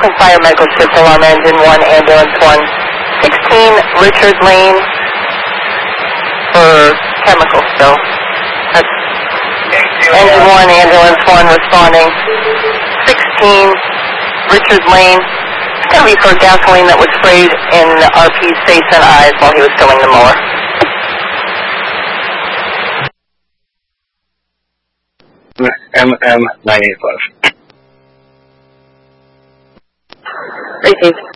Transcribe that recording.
Oakland Fire Medical Shift Alarm Engine 1, Ambulance 1, 16 Richard Lane for chemical spill. That's Engine 1, Ambulance 1 responding. 16 Richard Lane. It's going to be for gasoline that was sprayed in RP's face and eyes while he was filling the mower. MM985. Received.